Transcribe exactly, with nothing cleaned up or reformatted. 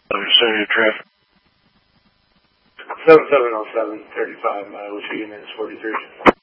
Understand your traffic. seven seven oh seven, thirty-five, uh, which unit is forty-three.